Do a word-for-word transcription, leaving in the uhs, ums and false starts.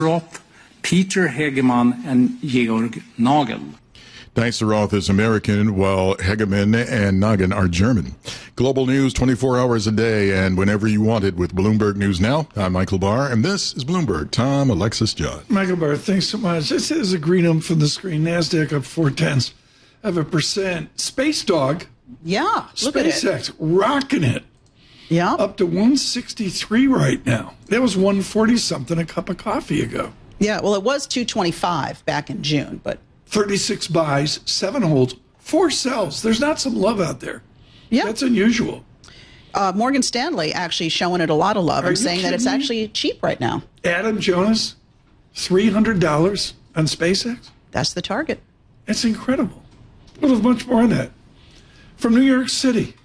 Roth, Peter Hegeman, and Georg Nagel. Dyson Roth is American, while Hegeman and Nagel are German. Global news twenty-four hours a day and whenever you want it with Bloomberg News Now. I'm Michael Barr, and this is Bloomberg. Tom, Alexis, John. Michael Barr, thanks so much. This is a green from the screen. NASDAQ up four tenths of a percent. Space Dog. Yeah, look SpaceX, at it. rocking it. Yeah. Up to one sixty-three right now. That was one forty something a cup of coffee ago. Yeah, well, it was two twenty-five back in June, but thirty-six buys, seven holds, four sells. There's not some love out there. Yeah. That's unusual. Uh, Morgan Stanley actually showing it a lot of love Are and you saying that it's kidding me? actually cheap right now. Adam Jonas, three hundred dollars on SpaceX. That's the target. That's incredible. We'll have much more on that. From New York City,